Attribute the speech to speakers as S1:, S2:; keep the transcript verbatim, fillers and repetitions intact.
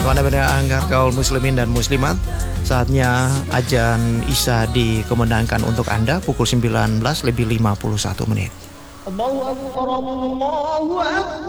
S1: Jamaah Nabi Anggar kaum muslimin dan muslimat, saatnya azan Isya dikumandangkan untuk Anda pukul sembilan belas lebih lima puluh satu menit.
S2: Allahu Akbar, Allahu Akbar.